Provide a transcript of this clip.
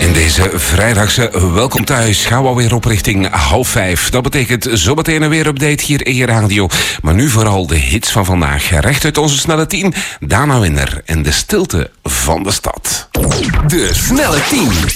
Deze vrijdagse welkom thuis gaan we alweer op richting 4:30. Dat betekent zometeen een weerupdate hier in je radio. Maar nu vooral de hits van vandaag. Recht uit onze snelle 10. Dana Winner en de stilte van de stad. De snelle 10.